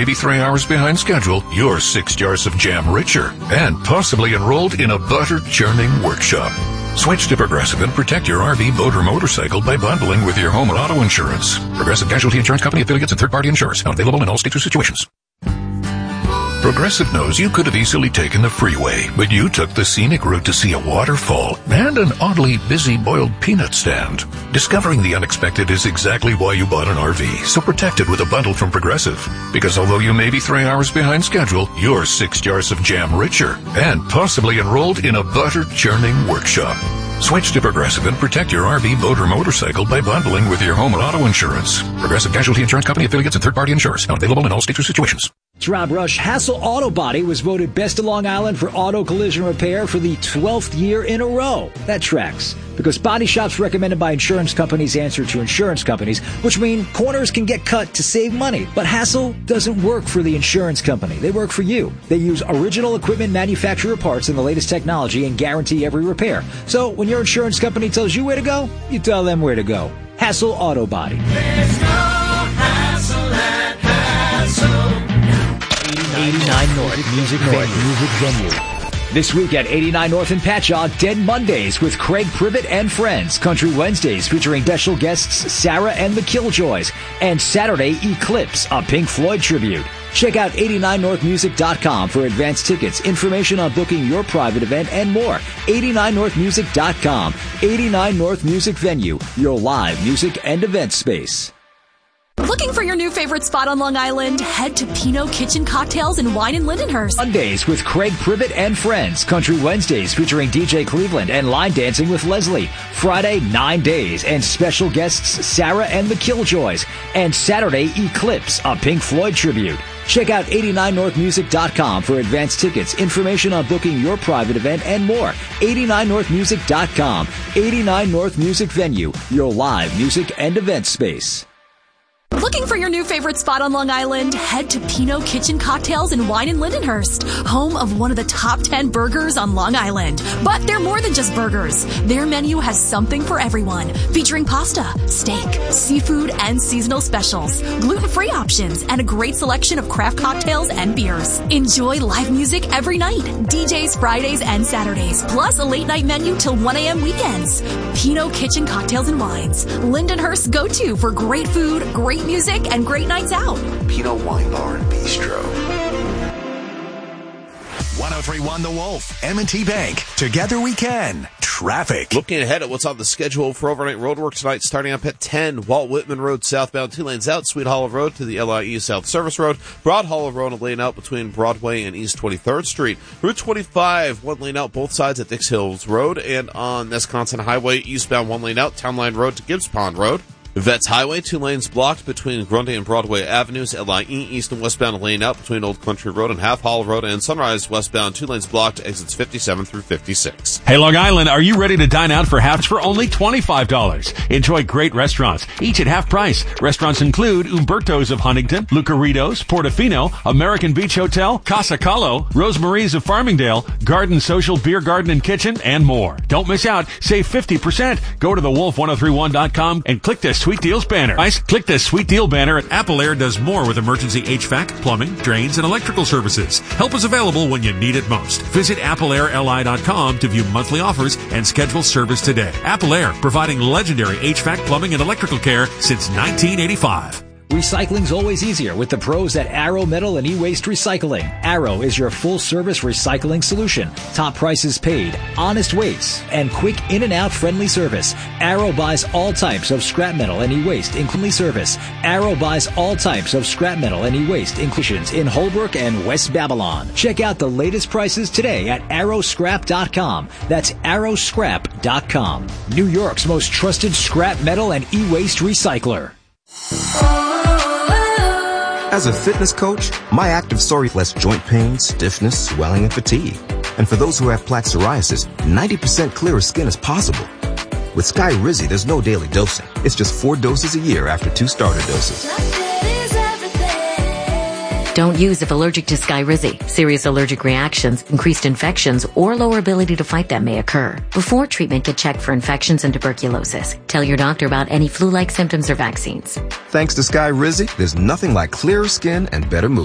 may be 3 hours behind schedule, you're 6 jars of jam richer and possibly enrolled in a butter churning workshop. Switch to Progressive and protect your RV, boat, or motorcycle by bundling with your home and auto insurance. Progressive Casualty Insurance Company, affiliates, and third-party insurers. Not available in all states or situations. Progressive knows you could have easily taken the freeway, but you took the scenic route to see a waterfall and an oddly busy boiled peanut stand. Discovering the unexpected is exactly why you bought an RV, so protect it with a bundle from Progressive. Because although you may be 3 hours behind schedule, you're 6 jars of jam richer and possibly enrolled in a butter churning workshop. Switch to Progressive and protect your RV, boat, or motorcycle by bundling with your home and auto insurance. Progressive Casualty Insurance Company, affiliates, and third-party insurers. Not available in all states or situations. It's Rob Rush. Hassel Auto Body was voted Best of Long Island for auto collision repair for the 12th year in a row. That tracks. Because body shops recommended by insurance companies answer to insurance companies, which mean corners can get cut to save money. But Hassel doesn't work for the insurance company. They work for you. They use original equipment manufacturer parts and the latest technology and guarantee every repair. So when your insurance company tells you where to go, you tell them where to go. Hassel Auto Body. There's no hassle at Hassel. 89 North Music Venue. This week at 89 North in Patchogue, Dead Mondays with Craig Privet and friends. Country Wednesdays featuring special guests Sarah and the Killjoys. And Saturday, Eclipse, a Pink Floyd tribute. Check out 89northmusic.com for advance tickets, information on booking your private event, and more. 89northmusic.com. 89 North Music Venue, your live music and event space. Looking for your new favorite spot on Long Island? Head to Pinot Kitchen Cocktails and Wine in Lindenhurst. Mondays with Craig Privet and friends. Country Wednesdays featuring DJ Cleveland and line dancing with Leslie. Friday, 9 Days and special guests Sarah and the Killjoys. And Saturday, Eclipse, a Pink Floyd tribute. Check out 89northmusic.com for advance tickets, information on booking your private event, and more. 89northmusic.com. 89 North Music Venue, your live music and event space. Looking for your new favorite spot on Long Island? Head to Pinot Kitchen Cocktails and Wine in Lindenhurst, home of one of the top 10 burgers on Long Island. But they're more than just burgers. Their menu has something for everyone, featuring pasta, steak, seafood, and seasonal specials, gluten-free options, and a great selection of craft cocktails and beers. Enjoy live music every night, DJs Fridays and Saturdays, plus a late-night menu till 1 a.m. weekends. Pinot Kitchen Cocktails and Wines, Lindenhurst's go-to for great food, great music, and great nights out. Pinot Wine Bar and Bistro. 1031 The Wolf, M&T Bank. Together we can. Traffic. Looking ahead at what's on the schedule for overnight road work tonight, starting up at 10, Walt Whitman Road southbound, 2 lanes out, Sweet Hollow Road to the LIE South Service Road, Broad Hollow Road, a lane out between Broadway and East 23rd Street, Route 25, 1 lane out both sides at Dix Hills Road, and on Wisconsin Highway, eastbound 1 lane out, Town Line Road to Gibbs Pond Road. Vets Highway, 2 lanes blocked between Grundy and Broadway Avenues. LIE east and westbound, a lane out between Old Country Road and Half Hollow Road. And Sunrise westbound, 2 lanes blocked, exits 57 through 56. Hey, Long Island, are you ready to dine out for half for only $25? Enjoy great restaurants, each at half price. Restaurants include Umberto's of Huntington, Lucaritos, Portofino, American Beach Hotel, Casa Calo, Rosemary's of Farmingdale, Garden Social Beer Garden and Kitchen, and more. Don't miss out. Save 50%. Go to thewolf1031.com and click this Sweet Deals banner. Guys, click this Sweet Deal banner. Apple Air does more with emergency HVAC, plumbing, drains, and electrical services. Help is available when you need it most. Visit AppleAirLI.com to view monthly offers and schedule service today. Apple Air, providing legendary HVAC, plumbing, and electrical care since 1985. Recycling's always easier with the pros at Arrow Metal and E-Waste Recycling. Arrow is your full-service recycling solution. Top prices paid, honest weights, and quick in-and-out friendly service. Arrow buys all types of scrap metal and e-waste, including service. Arrow buys all types of scrap metal and e-waste, inclusions in Holbrook and West Babylon. Check out the latest prices today at arrowscrap.com. That's arrowscrap.com. New York's most trusted scrap metal and e-waste recycler. As a fitness coach, my active sorry less joint pain, stiffness, swelling, and fatigue. And for those who have plaque psoriasis, 90% clearer skin is possible. With Skyrizi, there's no daily dosing. It's just 4 doses a year after 2 starter doses. Don't use if allergic to Skyrizi. Serious allergic reactions, increased infections, or lower ability to fight them may occur. Before treatment, get checked for infections and tuberculosis. Tell your doctor about any flu-like symptoms or vaccines. Thanks to Skyrizi, there's nothing like clearer skin and better mood.